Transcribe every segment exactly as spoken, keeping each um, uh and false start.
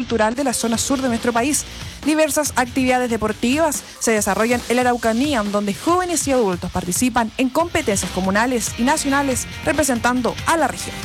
cultural de la zona sur de nuestro país. Diversas actividades deportivas se desarrollan en la Araucanía, donde jóvenes y adultos participan en competencias comunales y nacionales representando a la región.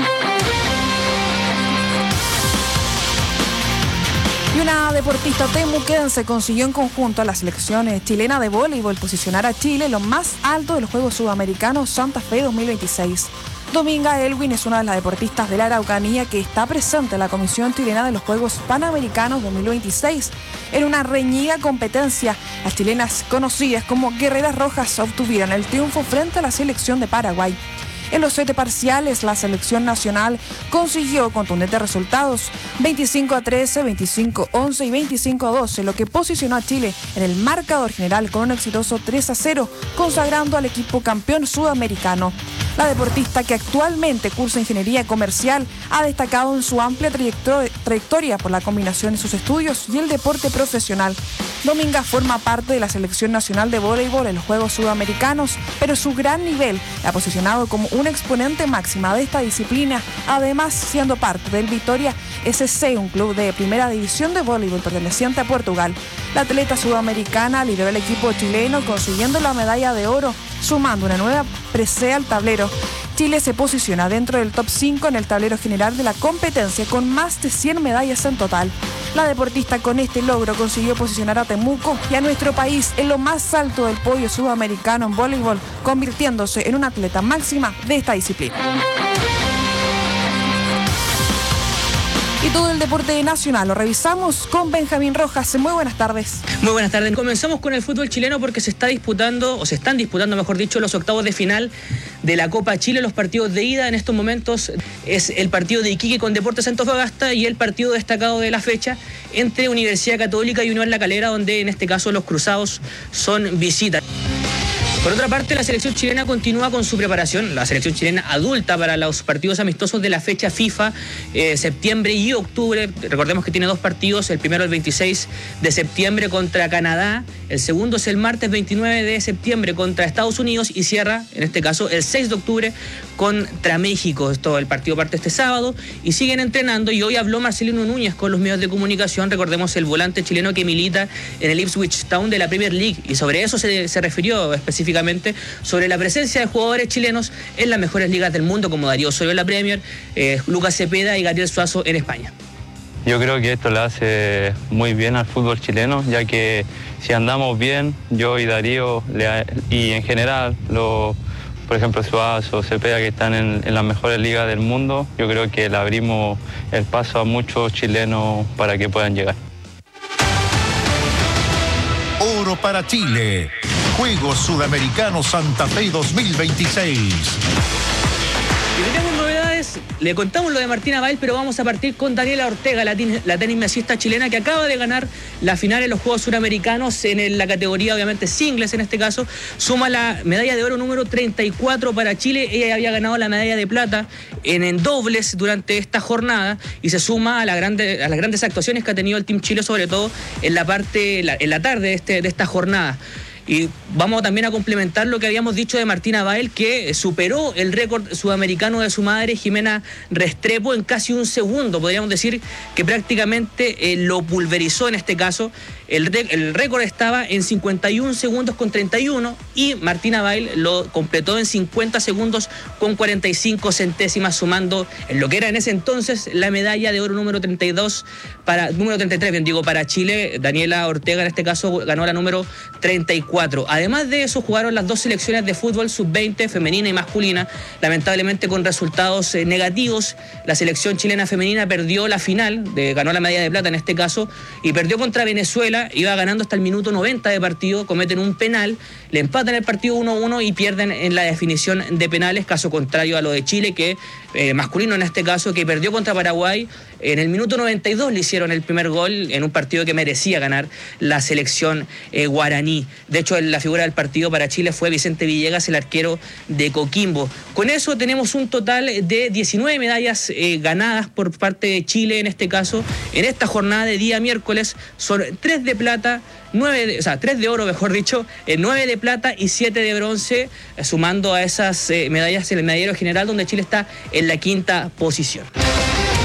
Y una deportista temuquense consiguió en conjunto a la selección chilena de voleibol posicionar a Chile en lo más alto de los Juegos Sudamericanos Santa Fe dos mil veintiséis. Dominga Elwin es una de las deportistas de la Araucanía que está presente en la Comisión Chilena de los Juegos Panamericanos dos mil veintiséis. En una reñida competencia, las chilenas conocidas como Guerreras Rojas obtuvieron el triunfo frente a la selección de Paraguay. En los siete parciales, la selección nacional consiguió contundentes resultados, veinticinco a trece, veinticinco a once y veinticinco a doce, lo que posicionó a Chile en el marcador general con un exitoso tres a cero, consagrando al equipo campeón sudamericano. La deportista, que actualmente cursa ingeniería comercial, ha destacado en su amplia trayectoria por la combinación de sus estudios y el deporte profesional. Dominga forma parte de la selección nacional de voleibol en los Juegos Sudamericanos, pero su gran nivel la ha posicionado como una exponente máxima de esta disciplina, además siendo parte del Vitória S C, un club de primera división de voleibol perteneciente a Portugal. La atleta sudamericana lideró el equipo chileno consiguiendo la medalla de oro, sumando una nueva presea al tablero. Chile se posiciona dentro del top cinco en el tablero general de la competencia con más de cien medallas en total. La deportista con este logro consiguió posicionar a Temuco y a nuestro país en lo más alto del podio sudamericano en voleibol, convirtiéndose en una atleta máxima de esta disciplina. Y todo el deporte nacional lo revisamos con Benjamín Rojas. Muy buenas tardes. Muy buenas tardes. Comenzamos con el fútbol chileno porque se está disputando, o se están disputando, mejor dicho, los octavos de final de la Copa Chile. Los partidos de ida en estos momentos es el partido de Iquique con Deportes Antofagasta y el partido destacado de la fecha entre Universidad Católica y Unión La Calera, donde en este caso los cruzados son visitas. Por otra parte, la selección chilena continúa con su preparación, la selección chilena adulta para los partidos amistosos de la fecha FIFA, eh, septiembre y octubre. Recordemos que tiene dos partidos, el primero el veintiséis de septiembre contra Canadá, el segundo es el martes veintinueve de septiembre contra Estados Unidos y cierra, en este caso, el seis de octubre contra México. Esto, el partido parte este sábado y siguen entrenando, y hoy habló Marcelino Núñez con los medios de comunicación, recordemos el volante chileno que milita en el Ipswich Town de la Premier League, y sobre eso se, se refirió específicamente sobre la presencia de jugadores chilenos en las mejores ligas del mundo, como Darío Osorio en la Premier, eh, Lucas Cepeda y Gabriel Suazo en España. Yo creo que esto le hace muy bien al fútbol chileno, ya que si andamos bien, yo y Darío, le, y en general, lo, por ejemplo Suazo, Cepeda, que están en, en las mejores ligas del mundo, yo creo que le abrimos el paso a muchos chilenos para que puedan llegar. Oro para Chile. Juegos Sudamericanos Santa Fe dos mil veintiséis. Y tenemos novedades, le contamos lo de Martina Bail, pero vamos a partir con Daniela Ortega, la, la tenis mesista chilena, que acaba de ganar la final en los Juegos Suramericanos en el, la categoría, obviamente, singles en este caso. Suma la medalla de oro número treinta y cuatro para Chile. Ella había ganado la medalla de plata en, en dobles durante esta jornada y se suma a, la grande, a las grandes actuaciones que ha tenido el Team Chile, sobre todo en la parte, la, en la tarde de, este, de esta jornada. Y vamos también a complementar lo que habíamos dicho de Martina Bail, que superó el récord sudamericano de su madre, Jimena Restrepo, en casi un segundo. Podríamos decir que prácticamente eh, lo pulverizó en este caso. El, el récord estaba en cincuenta y un segundos con treinta y uno y Martina Bail lo completó en cincuenta segundos con cuarenta y cinco centésimas, sumando en lo que era en ese entonces la medalla de oro número treinta y dos para, número treinta y tres, bien digo, para Chile. Daniela Ortega en este caso ganó la número treinta y cuatro. Además de eso, jugaron las dos selecciones de fútbol sub veinte, femenina y masculina, lamentablemente con resultados eh, negativos. La selección chilena femenina perdió la final, de, ganó la medalla de plata en este caso, y perdió contra Venezuela. Iba ganando hasta el minuto noventa de partido, cometen un penal, le empatan el partido uno a uno y pierden en la definición de penales, caso contrario a lo de Chile, que eh, masculino en este caso, que perdió contra Paraguay. En el minuto noventa y dos le hicieron el primer gol en un partido que merecía ganar la selección eh, guaraní. De hecho, la figura del partido para Chile fue Vicente Villegas, el arquero de Coquimbo. Con eso tenemos un total de diecinueve medallas eh, ganadas por parte de Chile en este caso. En esta jornada de día miércoles son tres de plata, nueve de, o sea, tres de oro, mejor dicho, eh, nueve de plata y siete de bronce, eh, sumando a esas eh, medallas en el medallero general, donde Chile está en la quinta posición.